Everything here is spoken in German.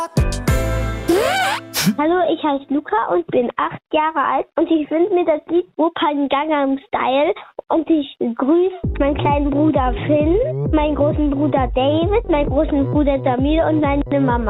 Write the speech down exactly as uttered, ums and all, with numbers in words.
Hallo, ich heiße Luca und bin acht Jahre alt und ich finde mir das Lied Opern Gangnam Style und ich grüße meinen kleinen Bruder Finn, meinen großen Bruder David, meinen großen Bruder Samir und meine Mama.